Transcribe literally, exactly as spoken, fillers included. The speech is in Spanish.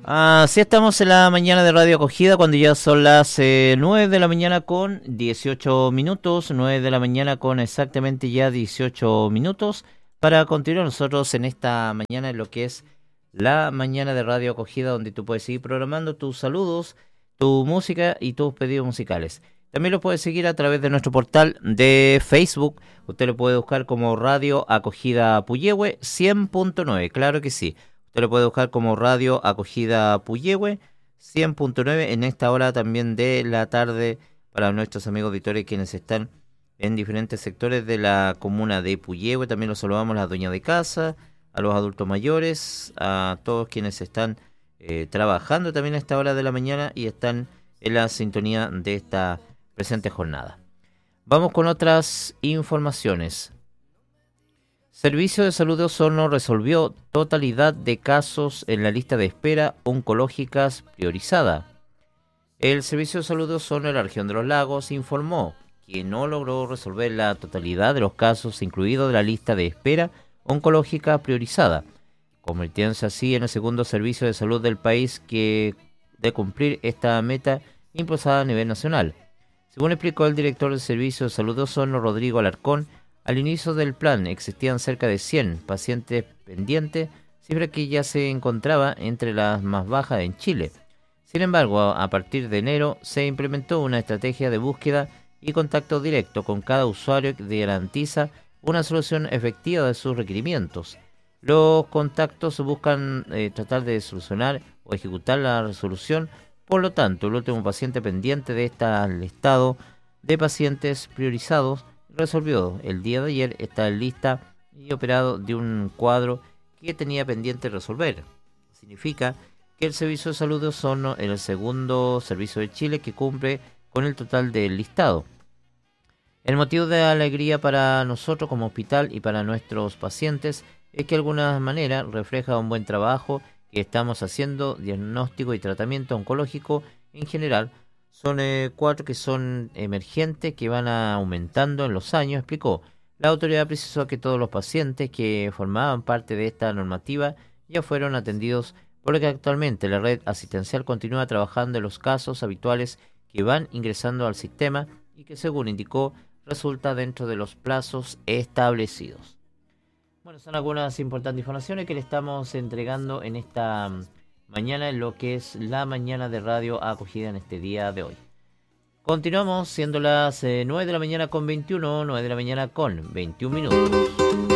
Así estamos en la mañana de Radio Acogida cuando ya son las eh, nueve de la mañana con dieciocho minutos, nueve de la mañana con exactamente ya dieciocho minutos, para continuar nosotros en esta mañana en lo que es la mañana de Radio Acogida, donde tú puedes seguir programando tus saludos, tu música y tus pedidos musicales. También lo puedes seguir a través de nuestro portal de Facebook. Usted lo puede buscar como Radio Acogida Puyehue cien punto nueve, claro que sí. Usted lo puede buscar como Radio Acogida Puyehue cien punto nueve en esta hora también de la tarde para nuestros amigos auditores quienes están en diferentes sectores de la comuna de Puyehue. También los saludamos a las dueñas de casa, a los adultos mayores, a todos quienes están eh, trabajando también a esta hora de la mañana y están en la sintonía de esta presente jornada. Vamos con otras informaciones. Servicio de Salud de Osorno resolvió totalidad de casos en la lista de espera oncológicas priorizada. El Servicio de Salud de Osorno de la región de los Lagos informó que no logró resolver la totalidad de los casos incluidos de la lista de espera oncológica priorizada, convirtiéndose así en el segundo servicio de salud del país que de cumplir esta meta impulsada a nivel nacional. Según explicó el director del Servicio de Salud de Osorno, Rodrigo Alarcón, al inicio del plan existían cerca de cien pacientes pendientes, cifra que ya se encontraba entre las más bajas en Chile. Sin embargo, a partir de enero se implementó una estrategia de búsqueda y contacto directo con cada usuario que garantiza una solución efectiva de sus requerimientos. Los contactos buscan eh, tratar de solucionar o ejecutar la resolución. Por lo tanto, el último paciente pendiente de este listado de pacientes priorizados resolvió el día de ayer, está en lista y operado de un cuadro que tenía pendiente resolver. Significa que el Servicio de Salud de Osorno es el segundo servicio de Chile que cumple con el total del listado. El motivo de alegría para nosotros como hospital y para nuestros pacientes es que de alguna manera refleja un buen trabajo que estamos haciendo, diagnóstico y tratamiento oncológico en general. Son eh, cuatro que son emergentes, que van aumentando en los años, explicó. La autoridad precisó que todos los pacientes que formaban parte de esta normativa ya fueron atendidos, por lo que actualmente la red asistencial continúa trabajando en los casos habituales que van ingresando al sistema y que, según indicó, resulta dentro de los plazos establecidos. Bueno, son algunas importantes informaciones que le estamos entregando en esta mañana en lo que es la mañana de Radio Acogida en este día de hoy. Continuamos siendo las eh, nueve de la mañana con veintiuno, nueve de la mañana con veintiún minutos.